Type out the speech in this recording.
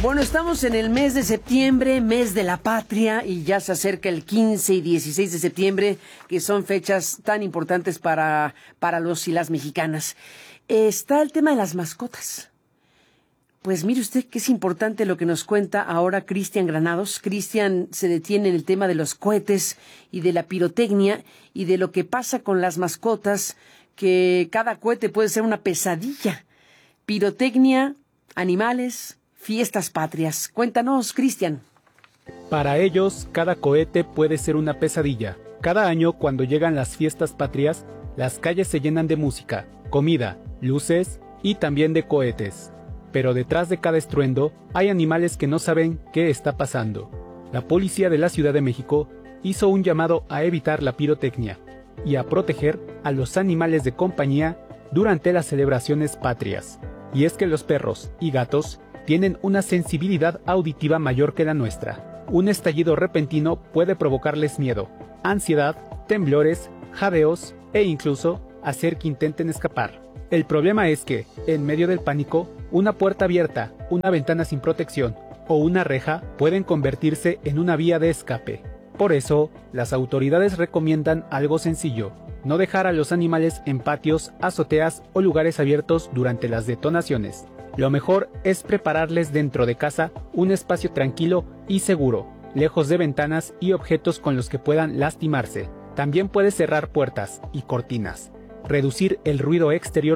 Bueno, estamos en el mes de septiembre, mes de la patria, y ya se acerca el 15 y 16 de septiembre, que son fechas tan importantes para los y las mexicanas. Está el tema de las mascotas. Pues mire usted que es importante lo que nos cuenta ahora Cristian Granados. Cristian se detiene en el tema de los cohetes y de la pirotecnia y de lo que pasa con las mascotas, que cada cohete puede ser una pesadilla. Pirotecnia, animales, fiestas patrias. Cuéntanos, Cristian. Para ellos, cada cohete puede ser una pesadilla. Cada año, cuando llegan las fiestas patrias, las calles se llenan de música, comida, luces y también de cohetes. Pero detrás de cada estruendo hay animales que no saben qué está pasando. La policía de la Ciudad de México hizo un llamado a evitar la pirotecnia y a proteger a los animales de compañía durante las celebraciones patrias. Y es que los perros y gatos tienen una sensibilidad auditiva mayor que la nuestra. Un estallido repentino puede provocarles miedo, ansiedad, temblores, jadeos e incluso hacer que intenten escapar. El problema es que, en medio del pánico, una puerta abierta, una ventana sin protección o una reja pueden convertirse en una vía de escape. Por eso, las autoridades recomiendan algo sencillo: no dejar a los animales en patios, azoteas o lugares abiertos durante las detonaciones. Lo mejor es prepararles dentro de casa un espacio tranquilo y seguro, lejos de ventanas y objetos con los que puedan lastimarse. También puedes cerrar puertas y cortinas, reducir el ruido exterior